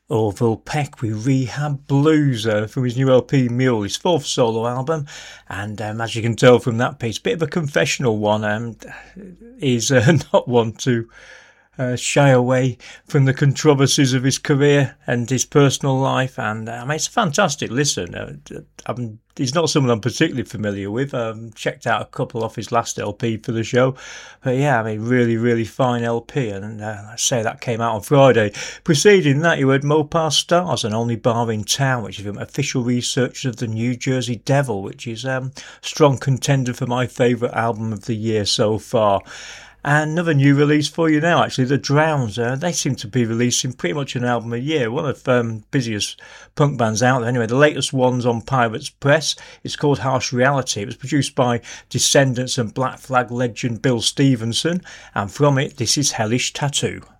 Orville Peck with Rehab Blues from his new LP Mule, his fourth solo album. And as you can tell from that piece, a bit of a confessional one. He's not one to shy away from the controversies of his career and his personal life, and it's a fantastic listen. He's not someone I'm particularly familiar with. Checked out a couple off his last LP for the show, but yeah, really, really fine LP, and I say that came out on Friday. Preceding that, you heard Mopar Stars and Only Bar in Town, which is from Official Research of the New Jersey Devil, which is a strong contender for my favourite album of the year so far. And another new release for you now, actually, The Drowns. They seem to be releasing pretty much an album a year. One of the busiest punk bands out there. Anyway, the latest one's on Pirates Press. It's called Harsh Reality. It was produced by Descendants and Black Flag legend Bill Stevenson. And from it, this is Hellish Tattoo.